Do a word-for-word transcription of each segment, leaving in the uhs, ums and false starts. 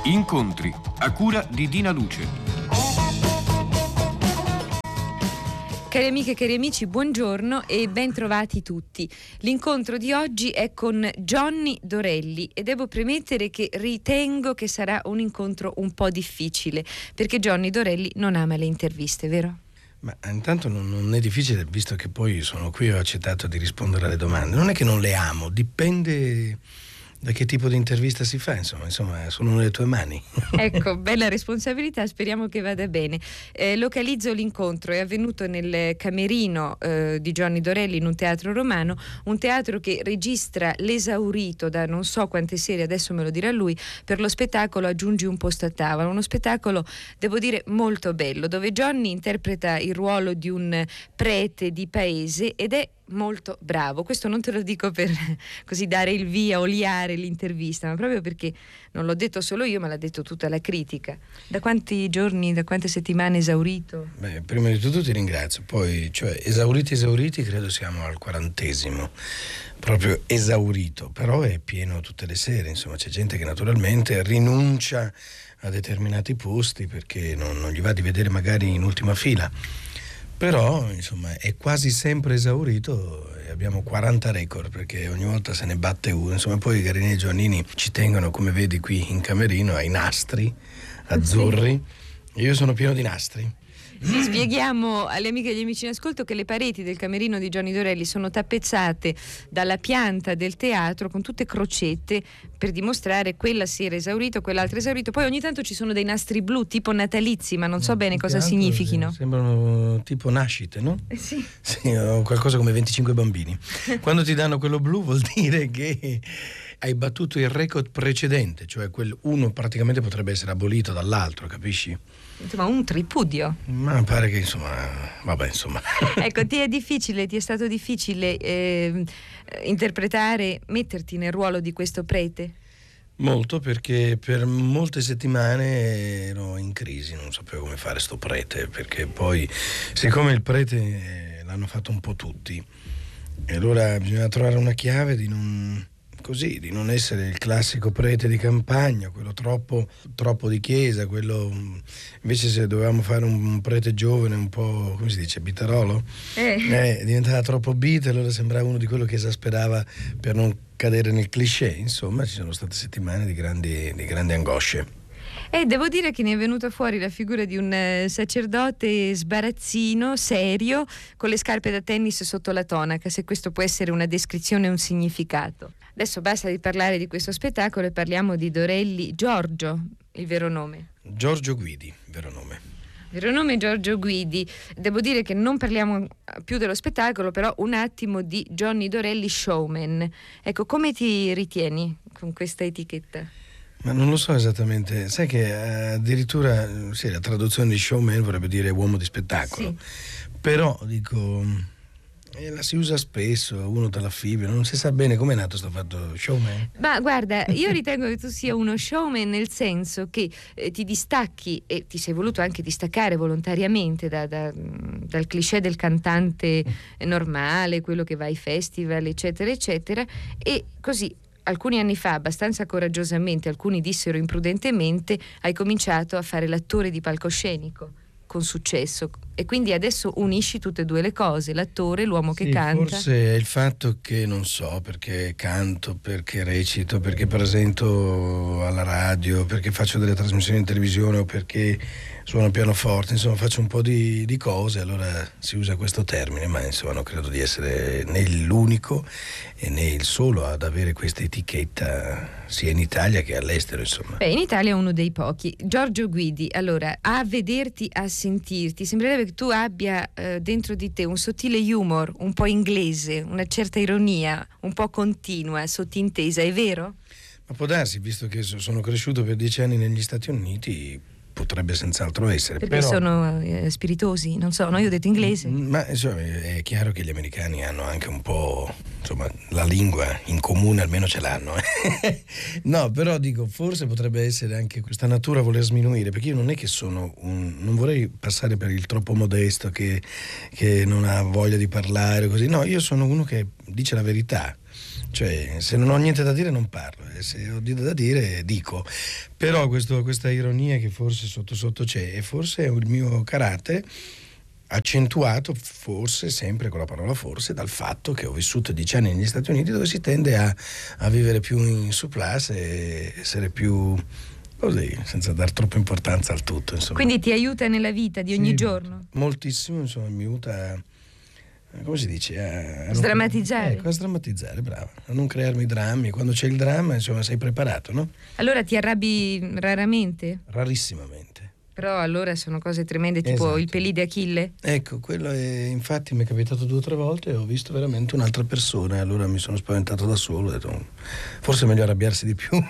Incontri a cura di Dina Luce. Cari amiche e cari amici, buongiorno e ben trovati tutti. L'incontro di oggi è con Johnny Dorelli e devo premettere che ritengo che sarà un incontro un po' difficile, perché Johnny Dorelli non ama le interviste, vero? Ma intanto non, non è difficile, visto che poi sono qui e ho accettato di rispondere alle domande. Non è che non le amo, dipende da che tipo di intervista si fa, insomma, insomma sono nelle tue mani. Ecco, bella responsabilità, speriamo che vada bene. Eh, localizzo l'incontro, è avvenuto nel camerino eh, di Johnny Dorelli in un teatro romano, un teatro che registra l'esaurito da non so quante serie, adesso me lo dirà lui, per lo spettacolo Aggiungi un posto a tavola, uno spettacolo, devo dire, molto bello, dove Johnny interpreta il ruolo di un prete di paese ed è molto bravo. Questo non te lo dico per così dare il via, oliare l'intervista, ma proprio perché non l'ho detto solo io, ma l'ha detto tutta la critica. Da quanti giorni, da quante settimane esaurito? Beh, prima di tutto ti ringrazio, poi cioè esauriti esauriti credo siamo al quarantesimo, proprio esaurito, però è pieno tutte le sere, insomma c'è gente che naturalmente rinuncia a determinati posti perché non, non gli va di vedere magari in ultima fila. Però insomma è quasi sempre esaurito e abbiamo quaranta record perché ogni volta se ne batte uno. Insomma poi Garini e Giovannini ci tengono, come vedi qui in camerino, ai nastri azzurri. Io sono pieno di nastri. Sì, spieghiamo alle amiche e agli amici in ascolto che le pareti del camerino di Johnny Dorelli sono tappezzate dalla pianta del teatro con tutte crocette per dimostrare quella sera esaurito, quell'altra esaurito. Poi ogni tanto ci sono dei nastri blu tipo natalizi, ma non so bene cosa significhino. Sembrano tipo nascite, no? Eh sì. Sì, o qualcosa come venticinque bambini. Quando ti danno quello blu vuol dire che hai battuto il record precedente, cioè quel uno praticamente potrebbe essere abolito dall'altro, capisci? Insomma, un tripudio. Ma pare che insomma, vabbè insomma. Ecco, ti è difficile, ti è stato difficile eh, interpretare, metterti nel ruolo di questo prete? Molto, perché per molte settimane ero in crisi, non sapevo come fare sto prete, perché poi siccome il prete l'hanno fatto un po' tutti, e allora bisognava trovare una chiave di non... così, di non essere il classico prete di campagna, quello troppo, troppo di chiesa, quello invece se dovevamo fare un prete giovane un po', come si dice, bitarolo, eh. Eh, diventava troppo bit, allora sembrava uno di quello che esasperava per non cadere nel cliché. Insomma ci sono state settimane di grandi, di grandi angosce. E devo dire che ne è venuta fuori la figura di un eh, sacerdote sbarazzino, serio, con le scarpe da tennis sotto la tonaca, se questo può essere una descrizione e un significato. Adesso basta di parlare di questo spettacolo e parliamo di Dorelli. Giorgio, il vero nome? Giorgio Guidi, vero nome. Vero nome Giorgio Guidi. Devo dire che non parliamo più dello spettacolo, però un attimo di Johnny Dorelli showman. Ecco, come ti ritieni con questa etichetta? Ma non lo so esattamente, sai che addirittura sì, la traduzione di showman vorrebbe dire uomo di spettacolo, sì. Però dico, eh, la si usa spesso, uno dalla fibbia, non si sa bene come è nato sto fatto showman. Ma guarda, io ritengo che tu sia uno showman nel senso che eh, ti distacchi e ti sei voluto anche distaccare volontariamente da, da, dal cliché del cantante normale, quello che va ai festival eccetera eccetera, e così alcuni anni fa, abbastanza coraggiosamente, alcuni dissero imprudentemente, hai cominciato a fare l'attore di palcoscenico con successo e quindi adesso unisci tutte e due le cose, l'attore, l'uomo sì, che canta. Forse è il fatto che non so perché canto, perché recito, perché presento alla radio, perché faccio delle trasmissioni in televisione o perché suono pianoforte, insomma faccio un po' di, di cose, allora si usa questo termine, ma insomma non credo di essere né l'unico e né il solo ad avere questa etichetta sia in Italia che all'estero, insomma. Beh, in Italia è uno dei pochi. Giorgio Guidi, allora, a vederti, a sentirti, sembrerebbe che tu abbia eh, dentro di te un sottile humor, un po' inglese, una certa ironia, un po' continua, sottintesa, è vero? Ma può darsi, visto che sono cresciuto per dieci anni negli Stati Uniti, potrebbe senz'altro essere. Perché però, sono eh, spiritosi, non so, no, io ho detto inglese. Ma insomma è chiaro che gli americani hanno anche un po', insomma, la lingua in comune almeno ce l'hanno. No, però dico, forse potrebbe essere anche questa natura a voler sminuire, perché io non è che sono un, non vorrei passare per il troppo modesto che, che non ha voglia di parlare così, no, io sono uno che dice la verità. Cioè, se non ho niente da dire non parlo, e se ho niente da dire dico. Però questo, questa ironia che forse sotto sotto c'è, e forse è il mio carattere accentuato, forse sempre con la parola forse, dal fatto che ho vissuto dieci anni negli Stati Uniti, dove si tende a, a vivere più in surplus e essere più così, senza dar troppa importanza al tutto, insomma. Quindi ti aiuta nella vita di ogni Sì, giorno? Moltissimo, insomma, mi aiuta a, come si dice, a, a sdrammatizzare. Non, ecco, a sdrammatizzare, brava, a non crearmi drammi. Quando c'è il dramma, insomma, sei preparato, no? Allora ti arrabbi raramente? Rarissimamente. Però allora sono cose tremende, tipo Esatto. il pelì di Achille? Ecco, quello è, infatti mi è capitato due o tre volte e ho visto veramente un'altra persona, e allora mi sono spaventato da solo, ho detto forse è meglio arrabbiarsi di più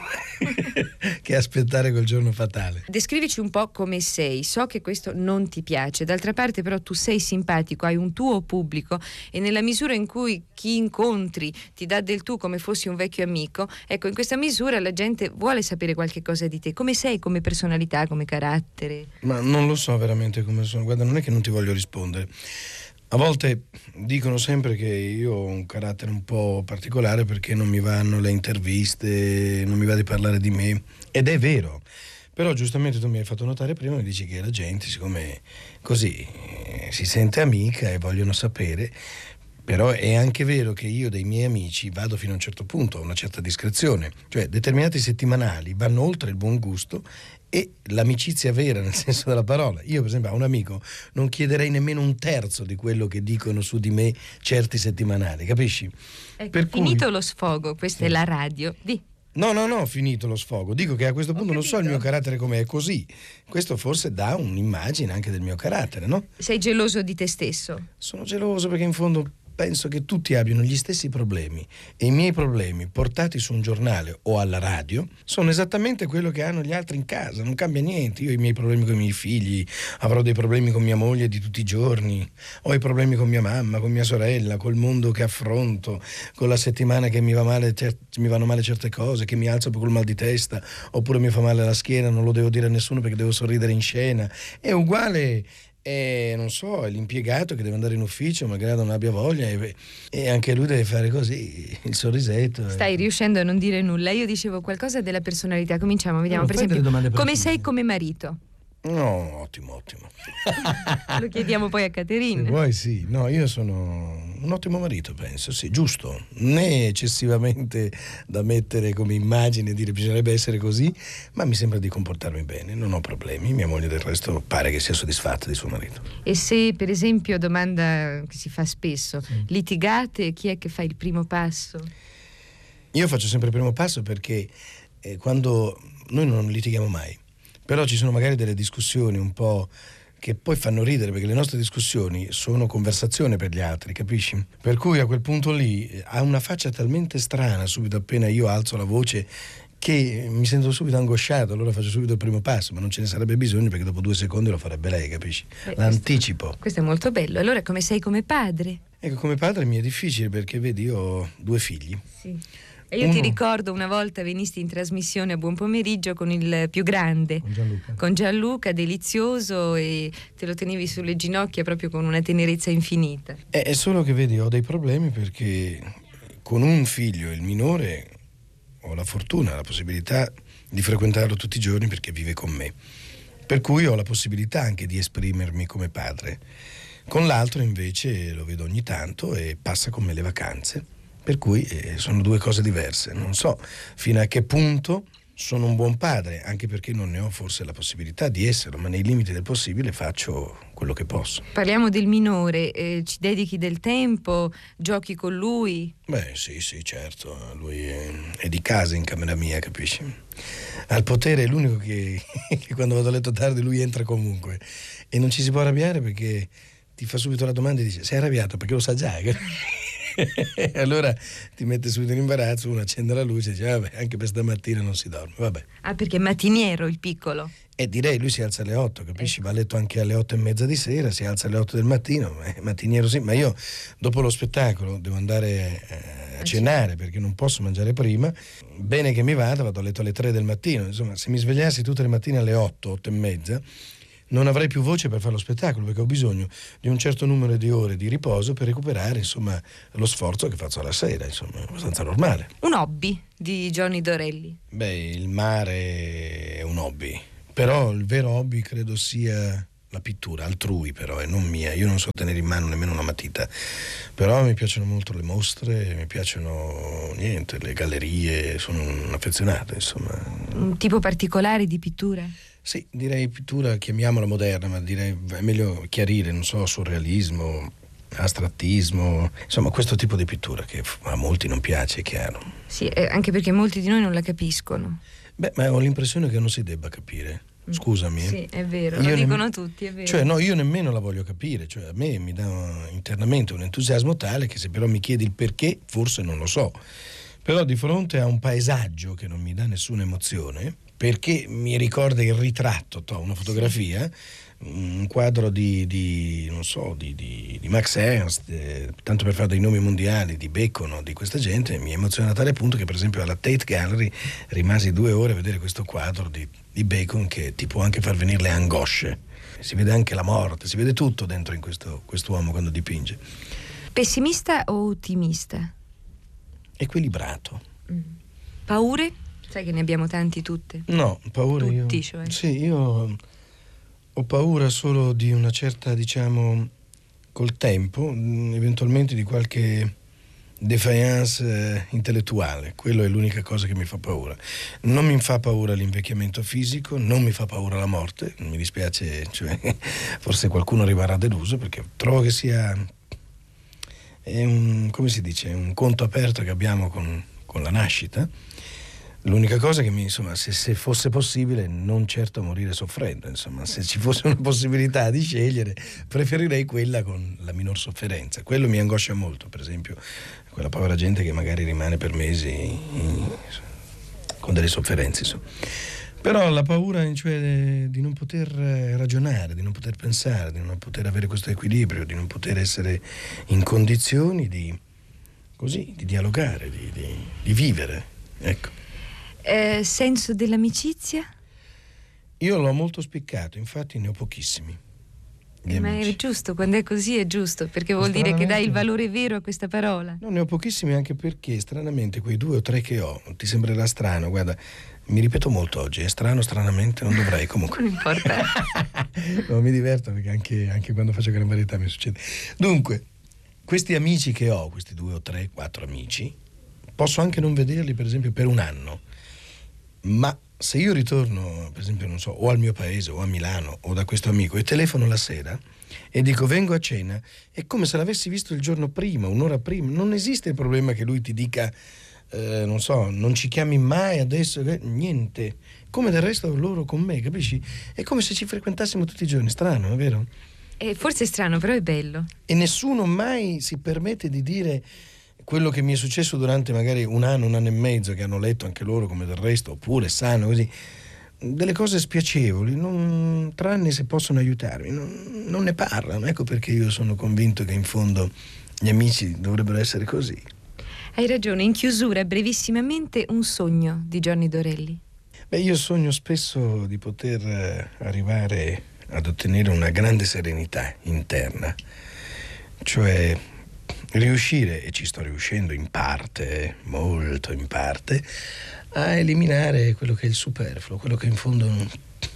che aspettare quel giorno fatale. Descrivici un po' come sei. So che questo non ti piace, d'altra parte però tu sei simpatico, hai un tuo pubblico, e nella misura in cui chi incontri ti dà del tu come fossi un vecchio amico, ecco, in questa misura la gente vuole sapere qualche cosa di te. Come sei come personalità, come carattere? Ma non lo so veramente come sono, guarda, non è che non ti voglio rispondere. A volte dicono sempre che io ho un carattere un po' particolare perché non mi vanno le interviste, non mi va di parlare di me, ed è vero. Però giustamente tu mi hai fatto notare prima, mi dici che la gente, siccome così eh, si sente amica e vogliono sapere. Però è anche vero che io dei miei amici vado fino a un certo punto, a una certa discrezione, cioè determinati settimanali vanno oltre il buon gusto e l'amicizia vera nel senso della parola. Io per esempio a un amico non chiederei nemmeno un terzo di quello che dicono su di me certi settimanali, capisci? Ecco, Per finito cui... lo sfogo, questa Sì. è la radio, di. No, no, no, ho finito lo sfogo. Dico che a questo Ho punto non so il capito. mio carattere com'è, è così. Questo forse dà un'immagine anche del mio carattere, no? Sei geloso di te stesso? Sono geloso perché in fondo penso che tutti abbiano gli stessi problemi, e i miei problemi portati su un giornale o alla radio sono esattamente quello che hanno gli altri in casa, non cambia niente. Io ho i miei problemi con i miei figli, avrò dei problemi con mia moglie di tutti i giorni, ho i problemi con mia mamma, con mia sorella, col mondo che affronto, con la settimana che mi va male, cer- mi vanno male certe cose, che mi alzo col mal di testa, oppure mi fa male la schiena, non lo devo dire a nessuno perché devo sorridere in scena. È uguale. E non so, è l'impiegato che deve andare in ufficio, magari non abbia voglia, e, e anche lui deve fare così, il sorrisetto. Stai riuscendo a non dire nulla. Io dicevo qualcosa della personalità. Cominciamo, vediamo. No, Per fai delle esempio, domande come precise. sei come marito? No, ottimo, ottimo. Lo chiediamo poi a Se Caterina. vuoi sì, no, io sono un ottimo marito, penso, sì, giusto, né eccessivamente da mettere come immagine e dire bisognerebbe essere così, ma mi sembra di comportarmi bene, non ho problemi, mia moglie del resto pare che sia soddisfatta di suo marito. E se, per esempio, domanda che si fa spesso, Sì. litigate, chi è che fa il primo passo? Io faccio sempre il primo passo perché eh, quando noi non litighiamo mai, però ci sono magari delle discussioni un po' che poi fanno ridere, perché le nostre discussioni sono conversazione per gli altri, capisci? Per cui a quel punto lì eh, ha una faccia talmente strana subito appena io alzo la voce che mi sento subito angosciato, allora faccio subito il primo passo, ma non ce ne sarebbe bisogno perché dopo due secondi lo farebbe lei, capisci? Beh, L'anticipo. Questo, questo è molto bello. Allora, come sei come padre? Ecco, come padre mi è difficile perché vedi, io ho due figli. Sì. E io Uno. ti ricordo una volta venisti in trasmissione a Buon Pomeriggio con il più grande, Con Gianluca. con Gianluca, delizioso, e te lo tenevi sulle ginocchia proprio con una tenerezza infinita. È è solo che vedi, ho dei problemi perché con un figlio, il minore, ho la fortuna, la possibilità di frequentarlo tutti i giorni perché vive con me. Per cui ho la possibilità anche di esprimermi come padre. Con l'altro invece lo vedo ogni tanto e passa con me le vacanze. Per cui eh, sono due cose diverse. Non so fino a che punto sono un buon padre, anche perché non ne ho forse la possibilità di esserlo, ma nei limiti del possibile faccio quello che posso. Parliamo del minore, eh, ci dedichi del tempo, giochi con lui? Beh, sì, sì, certo, lui è, è di casa in camera mia, capisci? Al potere è l'unico che, che quando vado a letto tardi lui entra comunque, e non ci si può arrabbiare perché ti fa subito la domanda e dice: sei arrabbiato? Perché lo sa già. Allora ti mette subito in imbarazzo, uno accende la luce e dice: vabbè, anche per stamattina non si dorme, vabbè. Ah, perché è mattiniero il piccolo? E direi, lui si alza alle otto, capisci? Va a letto anche alle otto e mezza di sera, si alza alle otto del mattino, è mattiniero sì, ma io dopo lo spettacolo devo andare eh, a cenare perché non posso mangiare prima. Bene che mi vada, vado a letto alle tre del mattino, insomma, se mi svegliassi tutte le mattine alle otto, otto e mezza, non avrei più voce per fare lo spettacolo, perché ho bisogno di un certo numero di ore di riposo per recuperare, insomma, lo sforzo che faccio alla sera, insomma, è abbastanza normale. Un hobby di Johnny Dorelli? Beh, il mare è un hobby, però il vero hobby credo sia la pittura, altrui però, e non mia. Io non so tenere in mano nemmeno una matita, però mi piacciono molto le mostre, mi piacciono niente, le gallerie, sono un affezionato, insomma. Un tipo particolare di pittura? Sì, direi pittura, chiamiamola moderna, ma direi è meglio chiarire, non so, surrealismo, astrattismo, insomma questo tipo di pittura che a molti non piace, è chiaro. Sì, eh, anche perché molti di noi non la capiscono. Beh, ma ho l'impressione che non si debba capire. Scusami. Sì, è vero, io lo dicono nemm- tutti, è vero. Cioè, no, io nemmeno la voglio capire, cioè a me mi dà internamente un entusiasmo tale che se però mi chiedi il perché, forse non lo so. Però di fronte a un paesaggio che non mi dà nessuna emozione, perché mi ricorda il ritratto, to, una fotografia, un quadro di, di non so, di, di, di Max Ernst, eh, tanto per fare dei nomi mondiali, di Bacon o di questa gente, mi emoziona a tale punto che per esempio alla Tate Gallery rimasi due ore a vedere questo quadro di, di Bacon che ti può anche far venire le angosce. Si vede anche la morte, si vede tutto dentro in questo quest'uomo quando dipinge. Pessimista o ottimista? Equilibrato. Mm. Paure? Sai che ne abbiamo tanti tutte. No, paura Tutti, io. cioè. Sì, io ho paura solo di una certa, diciamo, col tempo, eventualmente di qualche defiance eh, intellettuale. Quello è l'unica cosa che mi fa paura. Non mi fa paura l'invecchiamento fisico, non mi fa paura la morte. Mi dispiace, cioè, forse qualcuno rimarrà deluso perché trovo che sia è un, come si dice, un conto aperto che abbiamo con, con la nascita. L'unica cosa che mi, insomma, se, se fosse possibile, non certo morire soffrendo, insomma, se ci fosse una possibilità di scegliere, preferirei quella con la minor sofferenza. Quello mi angoscia molto, per esempio, quella povera gente che magari rimane per mesi in, con delle sofferenze, insomma. Però la paura, cioè, di non poter ragionare, di non poter pensare, di non poter avere questo equilibrio, di non poter essere in condizioni di, così, di dialogare, di, di, di vivere, ecco. Eh, senso dell'amicizia? Io l'ho molto spiccato, infatti ne ho pochissimi. Eh, ma è giusto, quando è così è giusto, perché vuol dire che dai il valore vero a questa parola. No, ne ho pochissimi anche perché stranamente quei due o tre che ho, ti sembrerà strano, guarda, mi ripeto molto oggi, è strano, stranamente, non dovrei, comunque. Non importa. No, mi diverto perché anche, anche quando faccio Gran Varietà mi succede. Dunque, questi amici che ho, questi due o tre, quattro amici, posso anche non vederli per esempio per un anno. Ma se io ritorno, per esempio, non so, o al mio paese o a Milano o da questo amico e telefono la sera e dico vengo a cena, è come se l'avessi visto il giorno prima, un'ora prima. Non esiste il problema che lui ti dica, eh, non so, non ci chiami mai adesso, eh, niente. Come del resto loro con me, capisci? È come se ci frequentassimo tutti i giorni, strano, è vero? Eh, forse è strano, però è bello. E nessuno mai si permette di dire quello che mi è successo durante magari un anno, un anno e mezzo, che hanno letto anche loro come del resto, oppure sanno così, delle cose spiacevoli, non, tranne se possono aiutarmi, non, non ne parlano. Ecco perché io sono convinto che in fondo gli amici dovrebbero essere così. Hai ragione. In chiusura, brevissimamente, un sogno di Johnny Dorelli. Beh, io sogno spesso di poter arrivare ad ottenere una grande serenità interna, cioè riuscire, e ci sto riuscendo in parte, molto in parte, a eliminare quello che è il superfluo, quello che in fondo non,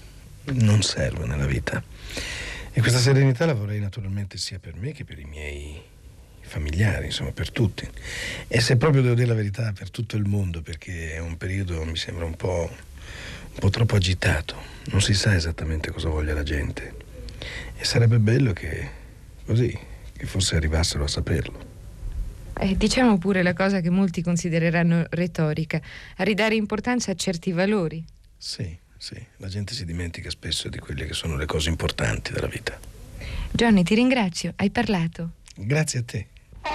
non serve nella vita. E questa serenità la vorrei naturalmente sia per me che per i miei familiari, insomma per tutti. E se proprio devo dire la verità, per tutto il mondo, perché è un periodo, mi sembra un po', un po' troppo agitato, non si sa esattamente cosa voglia la gente. E sarebbe bello che così, che forse arrivassero a saperlo. Eh, diciamo pure la cosa che molti considereranno retorica, a ridare importanza a certi valori. Sì, sì, la gente si dimentica spesso di quelle che sono le cose importanti della vita. Johnny, ti ringrazio, hai parlato. Grazie a te.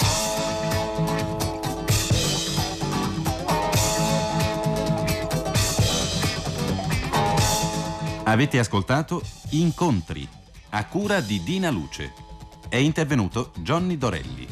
Avete ascoltato Incontri, a cura di Dina Luce. È intervenuto Johnny Dorelli.